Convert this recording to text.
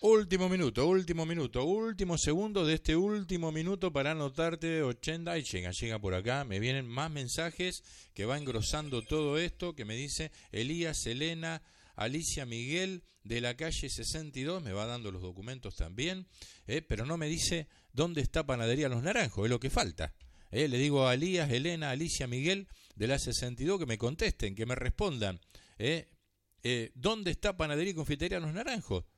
último segundo de este último minuto para anotarte 80. Y llega por acá, me vienen más mensajes que va engrosando todo esto, que me dice Elías, Elena, Alicia, Miguel, de la calle 62, me va dando los documentos también, pero no me dice dónde está Panadería Los Naranjos, es lo que falta. Le digo a Elías, Elena, Alicia, Miguel, de la 62, que me contesten, que me respondan. ¿Dónde está Panadería y Confitería Los Naranjos?